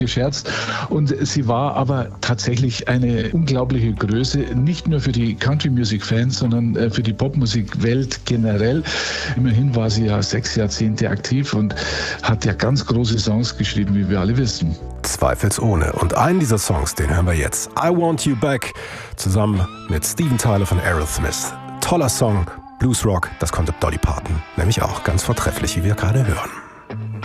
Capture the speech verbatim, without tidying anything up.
gescherzt. Und sie war aber tatsächlich eine unglaubliche Größe, nicht nur für die Country-Music-Fans, sondern für die Popmusik-Welt generell. Immerhin war sie ja sechs Jahrzehnte aktiv und hat ja ganz große Songs geschrieben, wie wir alle wissen. Zweifelsohne. Und einen dieser Songs, den hören wir jetzt. I Want You Back, zusammen mit Steven Tyler von Aerosmith. Toller Song, Bluesrock, das konnte Dolly Parton nämlich auch ganz vortrefflich, wie wir gerade hören.